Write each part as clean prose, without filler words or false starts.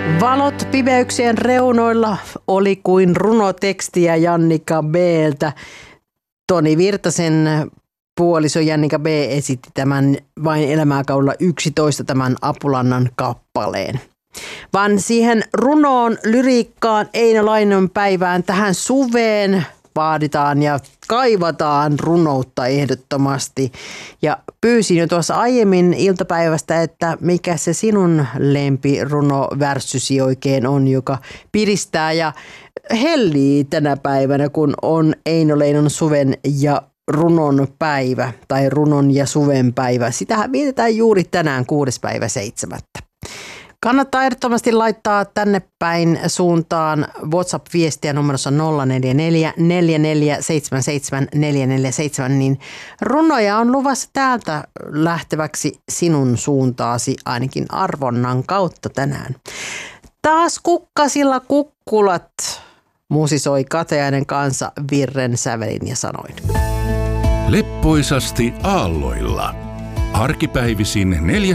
Valot pimeyksien reunoilla oli kuin runotekstiä Jannika B:ltä. Toni Virtasen puoliso Jannika B esitti tämän Vain elämää kaudella 11 tämän Apulannan kappaleen. Vaan siihen runoon, lyriikkaan, Eino Lainon päivään, tähän suveen vaaditaan ja kaivataan runoutta ehdottomasti. Ja pyysin jo tuossa aiemmin iltapäivästä, että mikä se sinun lempirunovärsysi oikein on, joka piristää ja hellii tänä päivänä, kun on Eino Leinon suven ja runon päivä tai runon ja suven päivä. Sitähän vietetään juuri tänään 6.7. Kannattaa ehdottomasti laittaa tänne päin suuntaan WhatsApp-viestiä numerossa 044 4477 447, niin runoja on luvassa täältä lähteväksi sinun suuntaasi ainakin arvonnan kautta tänään. Taas kukkasilla kukkulat musisoi Katajainen kanssa virren sävelin ja sanoin. Leppoisasti aalloilla. Arkipäivisin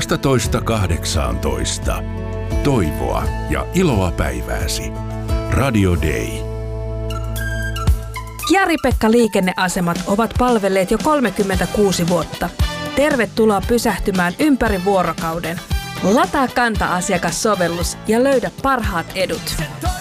14.18. Toivoa ja iloa päivääsi. Radio Day. Jari-Pekka liikenneasemat ovat palvelleet jo 36 vuotta. Tervetuloa pysähtymään ympäri vuorokauden. Lataa Kanta-asiakassovellus ja löydä parhaat edut.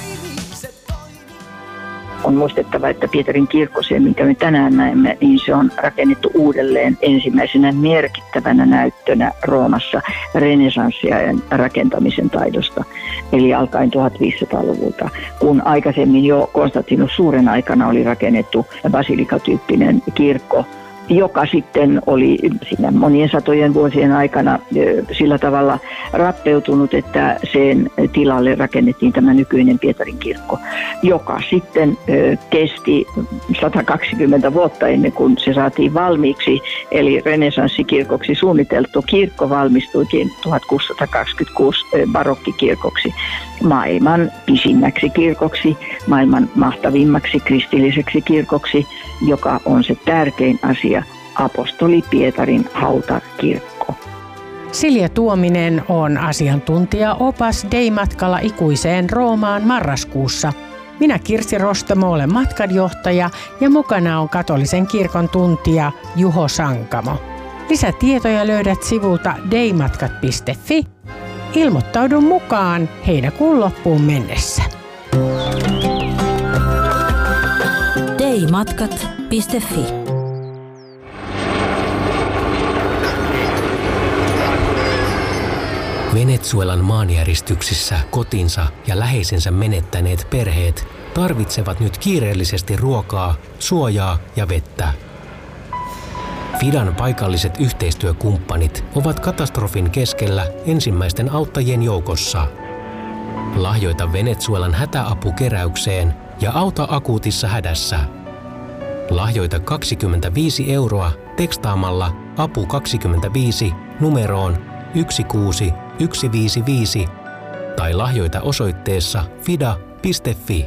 On muistettava, että Pietarin kirkkosia, minkä me tänään näemme, niin se on rakennettu uudelleen ensimmäisenä merkittävänä näyttönä Roomassa renesanssiajan rakentamisen taidosta, eli alkaen 1500-luvulta, kun aikaisemmin jo Konstantinus Suuren aikana oli rakennettu basilikatyyppinen kirkko, joka sitten oli siinä monien satojen vuosien aikana sillä tavalla rappeutunut, että sen tilalle rakennettiin tämä nykyinen Pietarin kirkko, joka sitten kesti 120 vuotta ennen kuin se saatiin valmiiksi, eli renesanssikirkoksi suunniteltu kirkko valmistuikin 1626 barokkikirkoksi, maailman pisimmäksi kirkoksi, maailman mahtavimmaksi kristilliseksi kirkoksi, joka on se tärkein asia, apostoli Pietarin hautakirkko. Silja Tuominen on asiantuntija-opas Day-matkalla ikuiseen Roomaan marraskuussa. Minä Kirsi Rostamo olen matkanjohtaja ja mukana on katolisen kirkon tuntija Juho Sankamo. Lisätietoja löydät sivulta daymatkat.fi. Ilmoittaudu mukaan heinäkuun loppuun mennessä. daymatkat.fi. Venezuelan maanjäristyksissä kotinsa ja läheisensä menettäneet perheet tarvitsevat nyt kiireellisesti ruokaa, suojaa ja vettä. FIDAn paikalliset yhteistyökumppanit ovat katastrofin keskellä ensimmäisten auttajien joukossa. Lahjoita Venezuelan hätäapukeräykseen ja auta akuutissa hädässä. Lahjoita 25 € tekstaamalla apu 25 numeroon 16155 tai lahjoita osoitteessa fida.fi.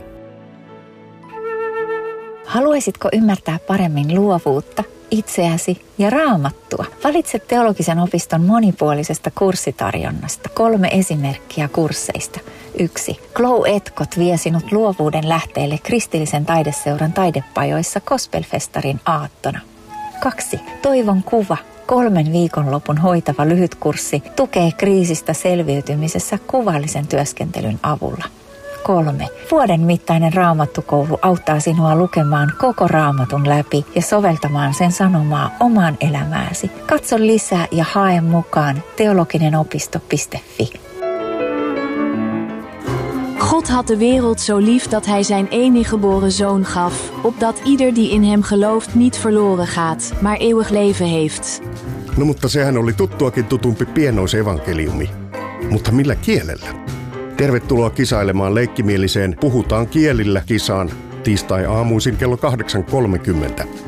Haluaisitko ymmärtää paremmin luovuutta, itseäsi ja Raamattua? Valitse teologisen opiston monipuolisesta kurssitarjonnasta 3 esimerkkiä kursseista. 1. Glow Etkot vie sinut luovuuden lähteelle kristillisen taideseuran taidepajoissa Gospelfestarin aattona. 2. Toivon kuva. 3 viikonlopun hoitava lyhytkurssi tukee kriisistä selviytymisessä kuvallisen työskentelyn avulla. 3. Vuoden mittainen raamattukoulu auttaa sinua lukemaan koko Raamatun läpi ja soveltamaan sen sanomaa omaan elämääsi. Katso lisää ja hae mukaan teologinenopisto.fi. God had de wereld zo lief dat hij zijn enige geboren zoon gaf, opdat ieder die in hem gelooft niet verloren gaat, maar eeuwig leven heeft. No mutta sehän oli tuttuakin tutumpi pienoisevankeliumi. Mutta millä kielellä? Tervetuloa kisailemaan leikkimieliseen Puhutaan kielillä -kisaan tiistai-aamuisin kello 8.30.